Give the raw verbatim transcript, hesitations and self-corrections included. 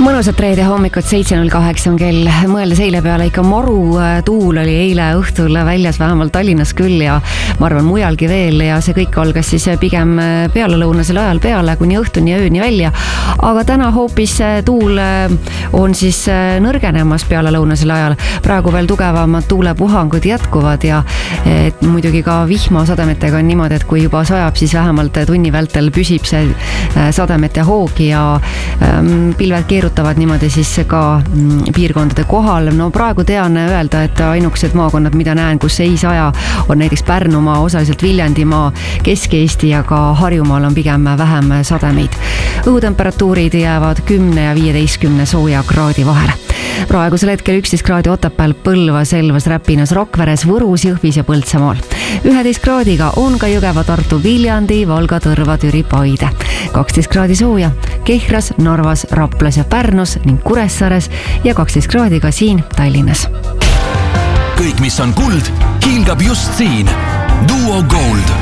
Mõnusat reede hommikut, seitse null kaheksa on kell. Mõeldes eile peale, ikka maru tuul oli eile õhtul väljas, vähemalt Tallinnas küll ja ma arvan mujalgi veel, ja see kõik algas siis pigem pealelõunasel ajal peale kuni õhtuni ja ööni välja. Aga täna hoopis tuul on siis nõrgenemas pealelõunasel ajal. Praegu veel tugevamad tuulepuhangud jätkuvad ja et muidugi ka vihmasademetega on niimoodi, et kui juba sajab, siis vähemalt tunni vältel püsib see sademete hoog ja pilved keerutavad niimoodi siis ka piirkondade kohal. No praegu tean öelda, et ainukesed maakonnad, mida näen, kus ei saja, on näiteks Pärnumaa, osaliselt Viljandimaa, Kesk-Eesti ja ka Harjumaal on pigem vähem sademeid. Õhutemperatuurid jäävad kümne ja viieteistkümne sooja kraadi vahele. Praegusel hetkel üksteist kraadi Otepääl, Põlvas, Elvas, Räpinas, Rokkveres, Võrus, Jõhvis ja Põltsamaal. üheteist kraadiga on ka Jõgeva, Tartu, Viljandi, Valga, Tõrva, Türi, Paide. kaksteist kraadi sooja Kehras, Narvas, Raplas ja Pärnus ning Kuressaares ja kaksteist kraadiga siin Tallinnas. Kõik, mis on kuld, hiilgab just siin. Duo Gold.